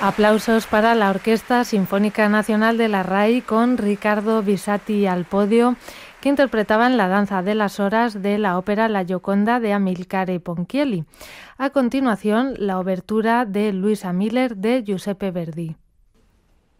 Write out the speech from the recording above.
Aplausos para la Orquesta Sinfónica Nacional de la RAI con Riccardo Bisatti al podio, que interpretaban la danza de las horas de la ópera La Gioconda de Amilcare Ponchielli. A continuación, la obertura de Luisa Miller de Giuseppe Verdi.